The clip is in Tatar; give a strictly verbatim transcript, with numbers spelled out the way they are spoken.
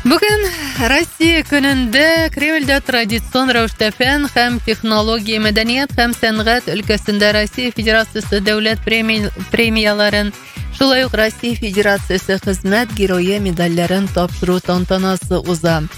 Бүген Россия көнендә Кремльдә традицион рәвештә фән һәм технология, мәдәният һәм сәнгать өлкәсендә Россия Федерациясе дәүләт премия- премияларын, шулай ук Россия Федерациясе хезмәт герое медальләрен тапшыру тантанасы уза.